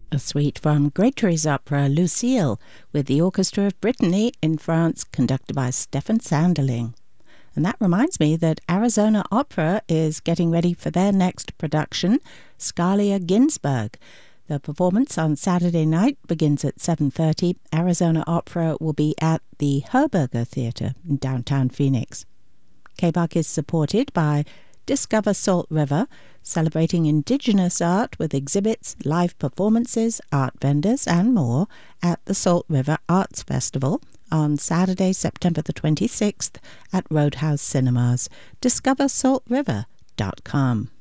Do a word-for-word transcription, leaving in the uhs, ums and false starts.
A suite from Grétry's opera Lucille with the Orchestra of Brittany in France, conducted by Stefan Sanderling. And that reminds me that Arizona Opera is getting ready for their next production, Scarlia Ginsberg. The performance on Saturday night begins at seven thirty. Arizona Opera will be at the Herberger Theatre in downtown Phoenix. K B A C is supported by Discover Salt River, celebrating indigenous art with exhibits, live performances, art vendors, and more at the Salt River Arts Festival on Saturday, September the twenty-sixth at Roadhouse Cinemas. discover salt river dot com.